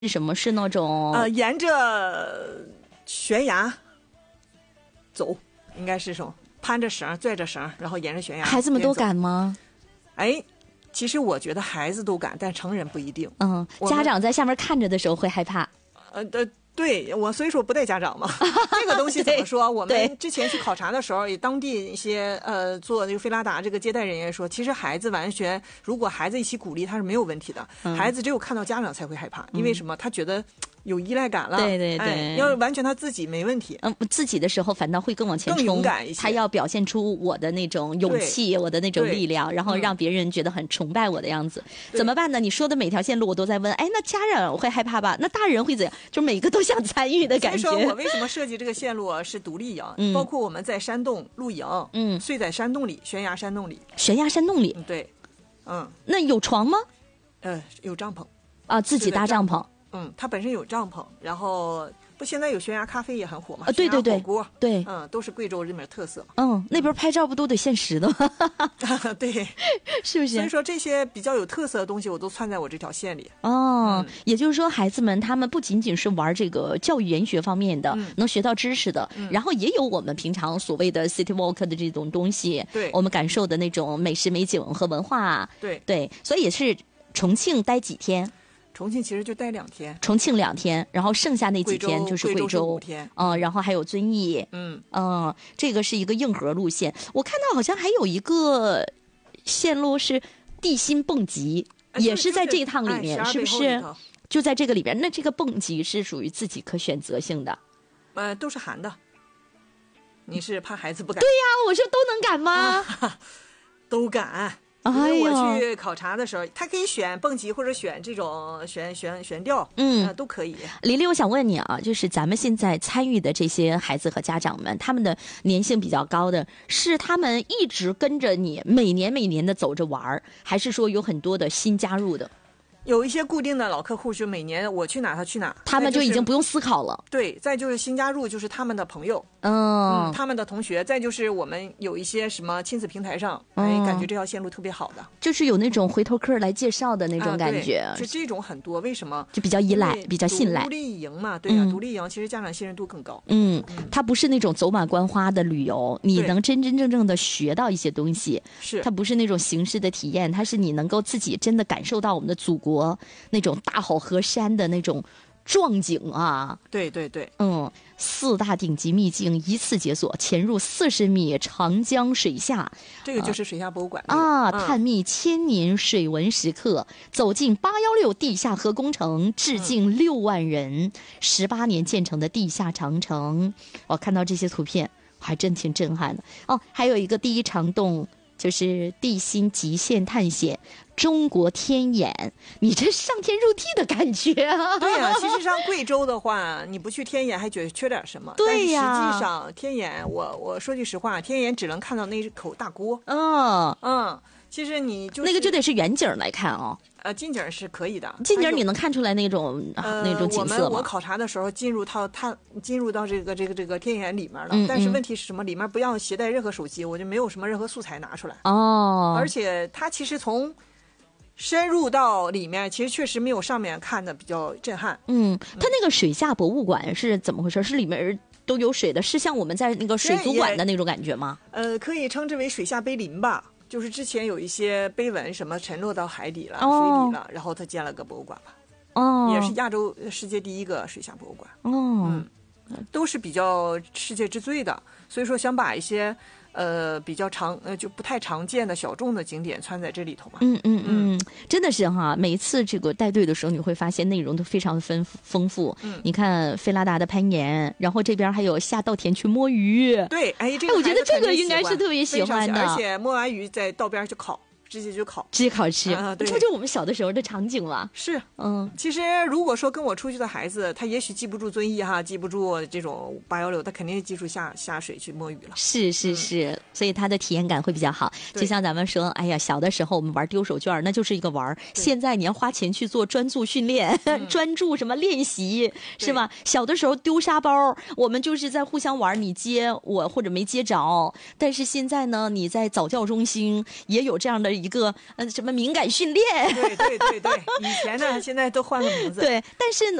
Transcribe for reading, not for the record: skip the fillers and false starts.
是什么？是那种沿着悬崖走，应该是说攀着绳拽着绳，然后沿着悬崖。 孩子们都敢吗？ 哎，其实我觉得孩子都敢，但成人不一定。 家长在下面看着的时候会害怕。 对，我所以说不带家长嘛。这个东西怎么说？我们之前去考察的时候，也当地一些做这个菲拉达这个接待人员说，其实孩子完全，如果孩子一起鼓励，他是没有问题的。孩子只有看到家长才会害怕，因为什么？他觉得有依赖感了。对，要是完全他自己没问题。 自己的时候反倒会更往前冲， 更勇敢一些。 他要表现出我的那种勇气，我的那种力量，然后让别人觉得很崇拜我的样子。怎么办呢？你说的每条线路我都在问，哎，那家长会害怕吧？那大人会怎样？就每个都想参与的感觉。 所以说我为什么设计这个线路是独立营，包括我们在山洞露营，睡在山洞里，悬崖山洞里。 悬崖山洞里， 对， 那有床吗？ 有帐篷啊，自己搭帐篷。 它本身有帐篷，然后现在有悬崖咖啡也很火嘛？ 对对对， 火锅， 对， 都是贵州这边特色。 那边拍照不都得限时的吗？ 对， 是不是？ 所以说这些比较有特色的东西，我都串在我这条线里。 也就是说，孩子们他们不仅仅是玩这个教育研学方面的，能学到知识的，然后也有我们平常所谓的 city walk 的这种东西， 对， 我们感受的那种美食美景和文化，对，所以也是重庆待几天。 重庆其实就待2天， 重庆2天，然后剩下那几天就是贵州 5天， 然后还有遵义，这个是一个硬核路线。我看到好像还有一个线路是地心蹦极，也是在这一趟里面，是不是？就在这个里边，那这个蹦极是属于自己可选择性的， 都是含的。你是怕孩子不敢？ 对呀，我说都能敢吗？ 都敢。我去考察的时候，他可以选蹦极或者选这种悬吊，都可以。 李丽，我想问你啊，就是咱们现在参与的这些孩子和家长们，他们的粘性比较高的，是他们一直跟着你每年的走着玩，还是说有很多的新加入的？ 有一些固定的老客户，就每年我去哪他去哪， 他们就已经不用思考了。 对，再就是新加入，就是他们的朋友，他们的同学，再就是我们有一些什么亲子平台上，感觉这条线路特别好的， 就是有那种回头客来介绍的那种感觉， 就这种很多。为什么？ 就比较依赖，比较信赖。 独立营嘛，对呀，独立营其实家长信任度更高。 它不是那种走马观花的旅游，你能真真正正的学到一些东西。 是， 它不是那种形式的体验，它是你能够自己真的感受到我们的祖国那种大好河山的那种壮景啊。 对对对 ，4大顶级秘境一次解锁，潜入40米长江水下， 这个就是水下博物馆探秘1000年水文时刻，走进816地下河工程，致敬6万人，18年建成的地下长城。我看到这些图片还真挺震撼的。还有一个第一长洞，就是地心极限探险中国天眼，你这上天入地的感觉啊！ 对呀，其实上贵州的话，你不去天眼还觉得缺点什么？ 对呀， 但是实际上天眼，我说句实话，天眼只能看到那口大锅。其实你就是那个就得是远景来看近景是可以的， 近景你能看出来那种景色吗？ 我考察的时候进入到这个天眼里面了，但是问题是什么？里面不要携带任何手机，我就没有什么任何素材拿出来。而且它其实从深入到里面，其实确实没有上面看的比较震撼。 它那个水下博物馆是怎么回事？是里面都有水的，是像我们在那个水族馆的那种感觉吗？ 可以称之为水下碑林吧。就是之前有一些碑文什么沉落到海底了、水底了，然后他建了个博物馆吧。也是亚洲世界第一个水下博物馆。都是比较世界之最的，所以说想把一些比较就不太常见的小众的景点串在这里头嘛。 真的是哈，每一次这个带队的时候，你会发现内容都非常丰富。你看菲拉达的攀岩，然后这边还有下稻田去摸鱼。 对，这个我觉得这个应该是特别喜欢的， 而且摸完鱼在道边就烤。直接烤吃，这不就我们小的时候的场景吗？ 是，其实如果说跟我出去的孩子，他也许记不住遵义记不住这种816，他肯定记住下水去摸鱼了。 是，所以他的体验感会比较好。就像咱们说，哎呀，小的时候我们玩丢手绢，那就是一个玩。现在你要花钱去做专注训练，专注什么练习，是吧？小的时候丢沙包，我们就是在互相玩，你接我或者没接着。但是现在呢，你在早教中心也有这样的一个什么敏感训练。 对，以前呢，现在都换个名字。 对，但是